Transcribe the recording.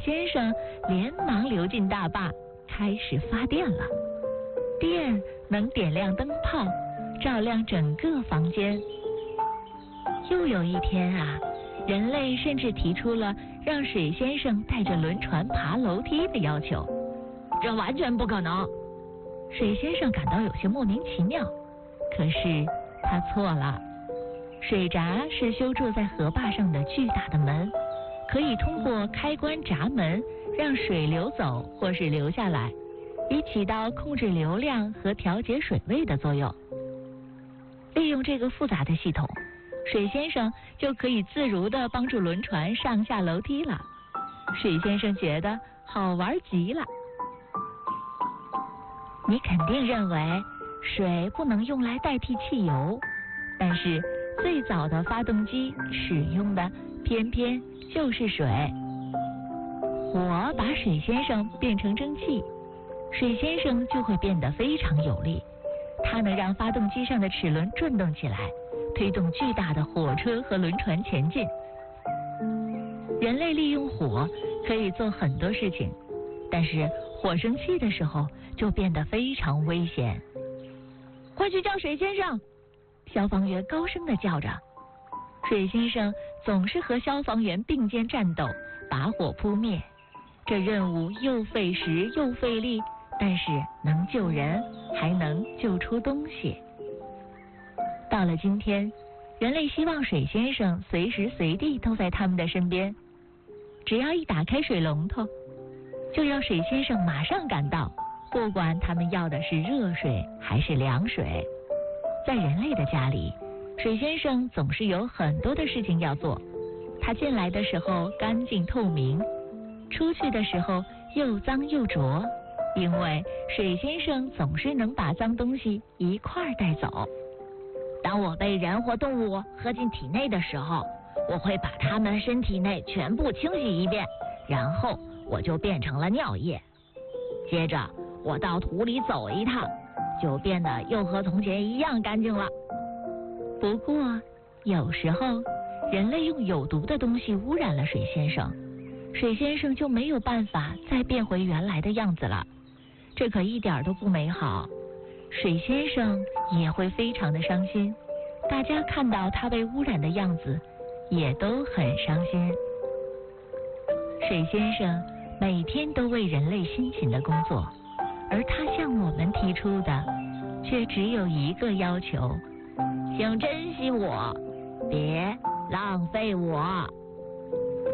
先生连忙流进大坝，开始发电了。电能点亮灯泡，照亮整个房间。又有一天啊，人类甚至提出了让水先生带着轮船爬楼梯的要求。 这完全不可能。 水先生感到有些莫名其妙，可是他错了。水闸是修筑在河坝上的巨大的门，可以通过开关闸门让水流走或是流下来，以起到控制流量和调节水位的作用。利用这个复杂的系统，水先生就可以自如地帮助轮船上下楼梯了。水先生觉得好玩极了。你肯定认为水不能用来代替汽油，但是最早的发动机使用的偏偏就是水。火把水先生变成蒸汽，水先生就会变得非常有力，它能让发动机上的齿轮转动起来，推动巨大的火车和轮船前进。人类利用火可以做很多事情，但是火生气的时候就变得非常危险。快去叫水先生！消防员高声地叫着。水先生总是和消防员并肩战斗，把火扑灭。这任务又费时又费力，但是能救人，还能救出东西。到了今天，人类希望水先生随时随地都在他们的身边。只要一打开水龙头，就要水先生马上赶到，不管他们要的是热水还是凉水。在人类的家里，水先生总是有很多的事情要做。他进来的时候干净透明，出去的时候又脏又浊，因为水先生总是能把脏东西一块儿带走。 当我被人或动物喝进体内的时候，我会把它们身体内全部清洗一遍，然后我就变成了尿液。接着我到土里走一趟，就变得又和从前一样干净了。 不过有时候人类用有毒的东西污染了水先生，水先生就没有办法再变回原来的样子了。这可一点都不美好，水先生也会非常的伤心。大家看到他被污染的样子也都很伤心。水先生每天都为人类辛勤的工作，而他向我们提出的却只有一个要求： 请珍惜我，别浪费我。